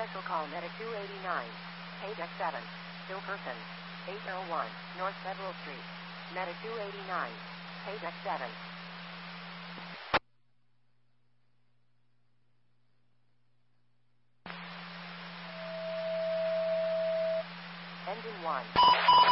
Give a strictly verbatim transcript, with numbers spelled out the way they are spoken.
Special call Meta two eighty-nine. Page X seven. Still person. eight oh one. North Federal Street. Meta two eighty-nine. Page X seven. Engine one.